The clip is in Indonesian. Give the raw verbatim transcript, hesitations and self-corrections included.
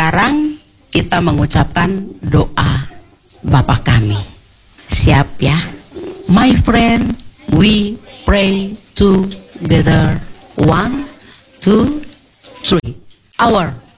Sekarang kita mengucapkan doa Bapa kami. Siap ya? My friend, we pray together. One, two, three. Our